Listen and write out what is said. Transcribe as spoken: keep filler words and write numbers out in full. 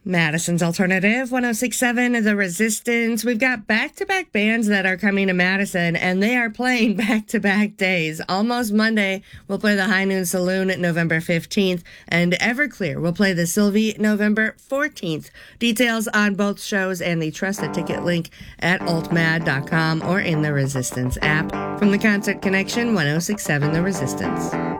Madison's Alternative, one oh six point seven, The Resistance. We've got back-to-back bands that are coming to Madison, and they are playing back-to-back days. Almost Monday, we'll play the High Noon Saloon November fifteenth, and Everclear will play the Sylvie November fourteenth. Details on both shows and the trusted ticket link at altmad dot com or in the Resistance app. From the Concert Connection, one oh six point seven The Resistance.